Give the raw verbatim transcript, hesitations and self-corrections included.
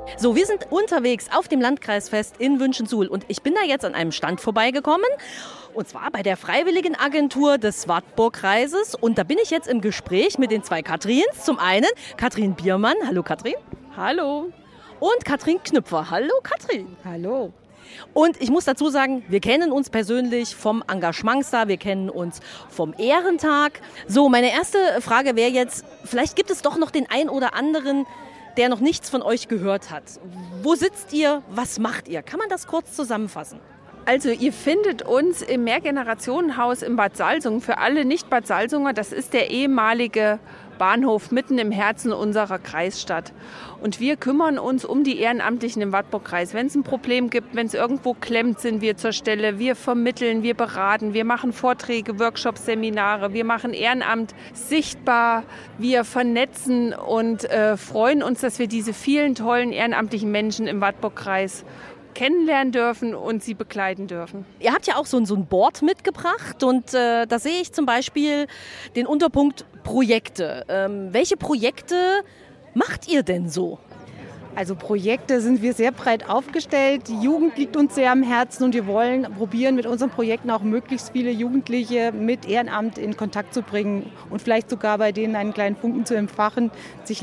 So, wir sind unterwegs auf dem Landkreisfest in Wünschensuhl und ich bin da jetzt an einem Stand vorbeigekommen und zwar bei der Freiwilligenagentur des Wartburgkreises und da bin ich jetzt im Gespräch mit den zwei Katrins. Zum einen Katrin Biermann, hallo Katrin. Hallo. Und Katrin Knüpfer, hallo Katrin. Hallo. Und ich muss dazu sagen, wir kennen uns persönlich vom Engagementstar, wir kennen uns vom Ehrentag. So, meine erste Frage wäre jetzt, vielleicht gibt es doch noch den ein oder anderen, der noch nichts von euch gehört hat. Wo sitzt ihr? Was macht ihr? Kann man das kurz zusammenfassen? Also ihr findet uns im Mehrgenerationenhaus in Bad Salzungen. Für alle Nicht-Bad Salzunger, das ist der ehemalige Bahnhof mitten im Herzen unserer Kreisstadt. Und wir kümmern uns um die Ehrenamtlichen im Wartburgkreis. Wenn es ein Problem gibt, wenn es irgendwo klemmt, sind wir zur Stelle. Wir vermitteln, wir beraten, wir machen Vorträge, Workshops, Seminare. Wir machen Ehrenamt sichtbar. Wir vernetzen und äh, freuen uns, dass wir diese vielen tollen ehrenamtlichen Menschen im Wartburgkreis kennenlernen dürfen und sie begleiten dürfen. Ihr habt ja auch so ein, so ein Board mitgebracht und äh, da sehe ich zum Beispiel den Unterpunkt Projekte. Ähm, welche Projekte macht ihr denn so? Also Projekte sind wir sehr breit aufgestellt. Die Jugend liegt uns sehr am Herzen und wir wollen probieren, mit unseren Projekten auch möglichst viele Jugendliche mit Ehrenamt in Kontakt zu bringen und vielleicht sogar bei denen einen kleinen Funken zu entfachen, sich